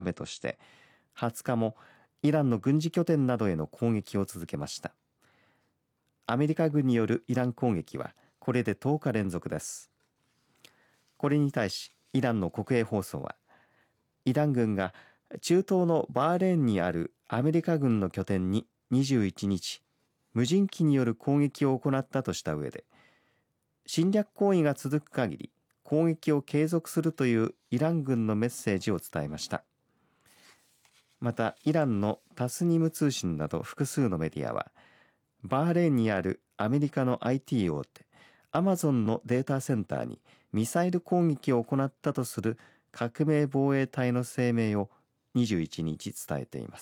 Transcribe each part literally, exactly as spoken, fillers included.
めとしてはつかもイランの軍事拠点などへの攻撃を続けました。アメリカ軍によるイラン攻撃はこれでとおか連続です。これに対しイランの国営放送は、イラン軍が中東のバーレーンにあるアメリカ軍の拠点ににじゅういちにち無人機による攻撃を行ったとした上で、侵略行為が続く限り攻撃を継続するというイラン軍のメッセージを伝えました。またイランのタスニム通信など複数のメディアは、バーレーンにあるアメリカの アイティー 大手アマゾンのデータセンターにミサイル攻撃を行ったとする革命防衛隊の声明をにじゅういちにち伝えています。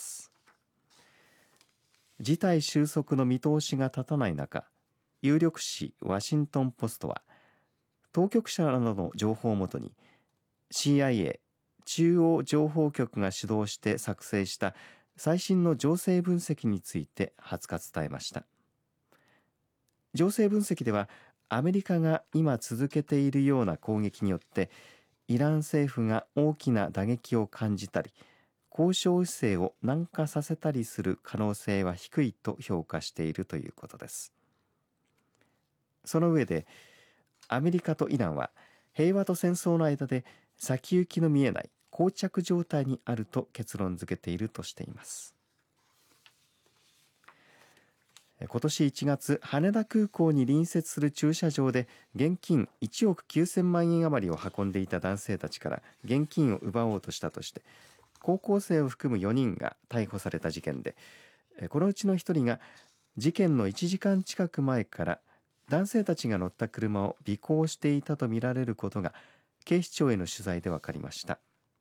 事態収束の見通しが立たない中、有力紙ワシントンポストは当局者などの情報をもとに シーアイエー 中央情報局が主導して作成した最新の情勢分析についてはつか伝えました。情勢分析では、アメリカが今続けているような攻撃によってイラン政府が大きな打撃を感じたり、交渉姿勢を軟化させたりする可能性は低いと評価しているということです。その上で、アメリカとイランは平和と戦争の間で先行きの見えない膠着状態にあると結論付けているとしています。今年いちがつ、羽田空港に隣接する駐車場で現金いちおくきゅうせんまんえん余りを運んでいた男性たちから現金を奪おうとしたとして、高校生を含むよにんが逮捕された事件で、このうちのひとりが事件のいちじかん近く前から男性たちが乗った車を尾行していたとみられることが警視庁への取材で分かりました。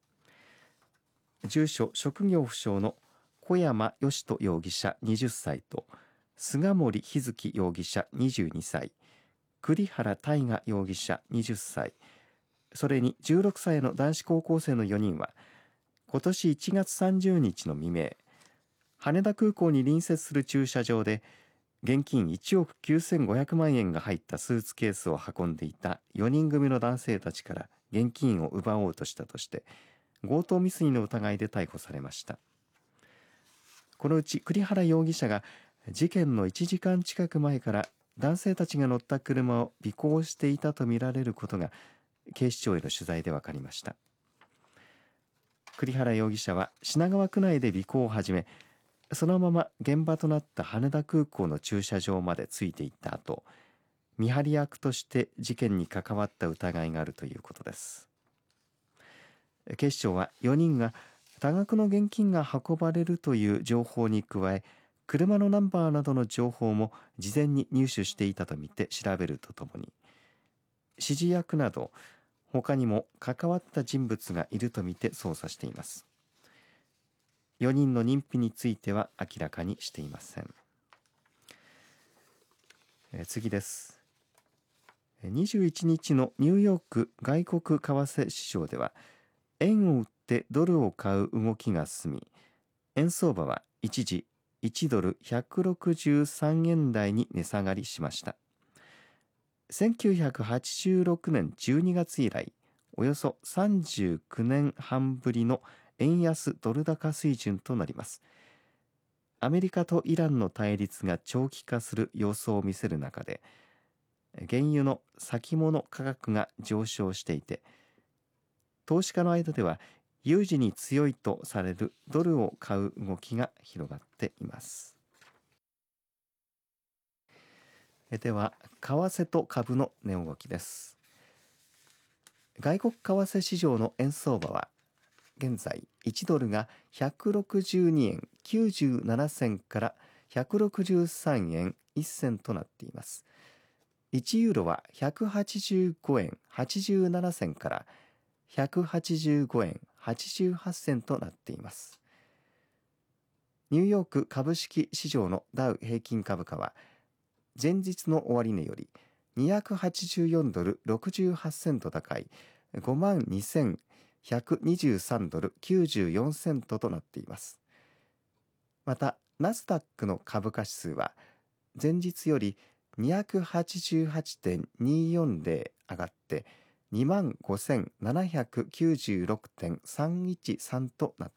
住所職業不詳の小山義人容疑者にじゅっさいと菅森日月容疑者にじゅうにさい、栗原大河容疑者にじゅっさい、それにじゅうろくさいの男子高校生のよにんは今年いちがつさんじゅうにちの未明、羽田空港に隣接する駐車場で現金いちおくきゅうせんごひゃくまんえんが入ったスーツケースを運んでいたよにん組の男性たちから現金を奪おうとしたとして強盗未遂の疑いで逮捕されました。このうち栗原容疑者が事件のいちじかん近く前から男性たちが乗った車を尾行していたとみられることが警視庁への取材で分かりました。栗原容疑者は品川区内で尾行を始め、そのまま現場となった羽田空港の駐車場までついていった後、見張り役として事件に関わった疑いがあるということです。警視庁はよにんが多額の現金が運ばれるという情報に加え、車のナンバーなどの情報も事前に入手していたとみて調べるとともに、指示役など他にも関わった人物がいるとみて捜査しています。よにんの認否については明らかにしていません。えー、次です。にじゅういちにちのニューヨーク外国為替市場では円を売ってドルを買う動きが進み、円相場は一時いちドルひゃくろくじゅうさんえん台に値下がりしました。せんきゅうひゃくはちじゅうろくねんじゅうにがつ以来、およそさんじゅうきゅうねんはんぶりの円安ドル高水準となります。アメリカとイランの対立が長期化する様相を見せる中で、原油の先物価格が上昇していて、投資家の間では有事に強いとされるドルを買う動きが広がっています。では、為替と株の値動きです。外国為替市場の円相場は現在いちドルがひゃくろくじゅうにえんきゅうじゅうななせんからひゃくろくじゅうさんえんいっせんとなっています。いちユーロはひゃくはちじゅうごえんはちじゅうななせんからひゃくはちじゅうごえんはちじゅうはっせんとなっています。ニューヨーク株式市場のダウ平均株価は前日の終値よりにひゃくはちじゅうよんドルろくじゅうはちセント高い ごまんにせんひゃくにじゅうさんドルきゅうじゅうよんセントとなっています。またナスダックの株価指数は前日より にひゃくはちじゅうはちてんにーよんゼロ 上がってにまんごせんななひゃくきゅうじゅうろくてんさんいちさんとなって